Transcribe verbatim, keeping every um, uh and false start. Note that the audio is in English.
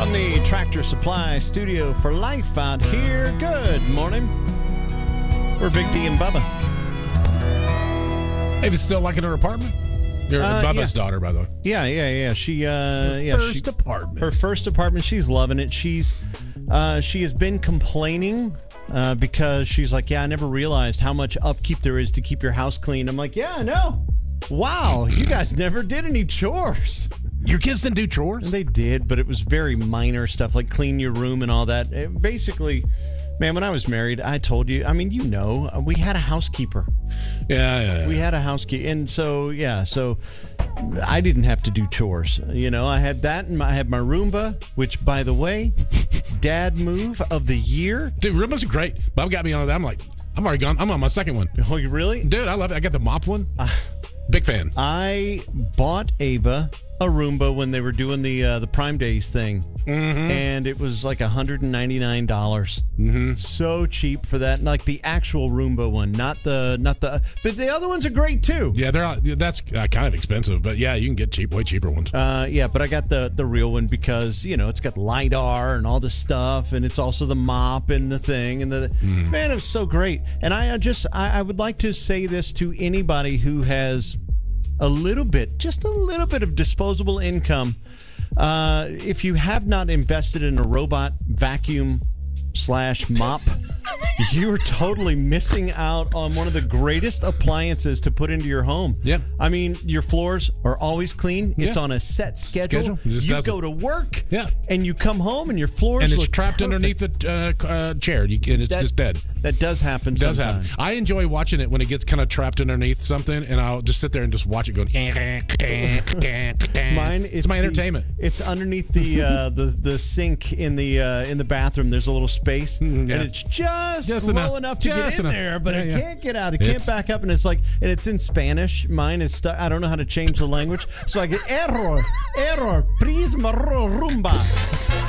from the Tractor Supply Studio for Life out here. Good morning. We're Big D and Bubba. Ava's still liking her apartment? You're Uh, Bubba's yeah. daughter, by the way. Yeah, yeah, yeah. She, uh, yeah, First she, apartment. her first apartment. She's loving it. She's, uh, she has been complaining uh, because she's like, yeah, I never realized how much upkeep there is to keep your house clean. I'm like, yeah, I know. Wow, you guys never did any chores. Your kids didn't do chores? And they did, but it was very minor stuff like clean your room and all that. It basically, man, when I was married, I told you, I mean, you know, we had a housekeeper. Yeah, yeah, yeah. We had a housekeeper. And so, yeah, so I didn't have to do chores. You know, I had that and I had my Roomba, which, by the way, dad move of the year. Dude, Roomba's great. Bob got me on that. I'm like, I'm already gone. I'm on my second one. Oh, you really? Dude, I love it. I got the mop one. Uh, Big fan. I bought Ava a Roomba when they were doing the uh, the Prime Days thing, Mm-hmm. and it was like one hundred ninety-nine dollars. Mm-hmm. So cheap for that, like the actual Roomba one, not the not the. But the other ones are great too. Yeah, they're that's uh, kind of expensive, but yeah, you can get cheap, way cheaper ones. Uh, yeah, but I got the the real one because you know it's got LiDAR and all this stuff, and it's also the mop and the thing and the Mm. man. It was so great, and I just I, I would like to say this to anybody who has a little bit, just a little bit of disposable income. Uh, if you have not invested in a robot vacuum slash mop, you're totally missing out on one of the greatest appliances to put into your home. Yep. I mean, your floors are always clean. It's Yeah. on a set schedule. Schedule. It just You does go it. to work, Yeah. and you come home, and your floors And it's look trapped perfect. underneath the uh, uh, chair, you, and it's That- just dead. That does happen It does sometimes. happen. I enjoy watching it when it gets kind of trapped underneath something, and I'll just sit there and just watch it going. Mine, it's, it's my the- entertainment. it's underneath the uh, the the sink in the uh, in the bathroom. There's a little space, yeah. and it's just, Just low enough. enough, to Just get in enough. there, but Yeah, it yeah. can't get out. It can't It's- back up, and it's like, and it's in Spanish. Mine is stuck. I don't know how to change the language, so I get error, error, please, Rumba.